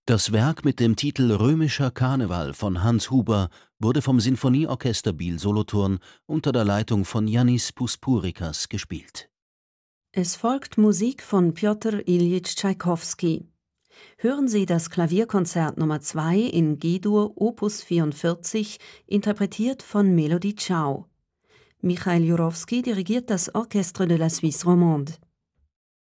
Das Werk mit dem Titel Römischer Karneval von Hans Huber wurde vom Sinfonieorchester Biel-Solothurn unter der Leitung von Yannis Puspurikas gespielt. Es folgt Musik von Pjotr Iljitsch Tschaikowski. Hören Sie das Klavierkonzert Nummer 2 in G-Dur Opus 44, interpretiert von Melody Chow. Michail Jurowski dirigiert das Orchestre de la Suisse Romande.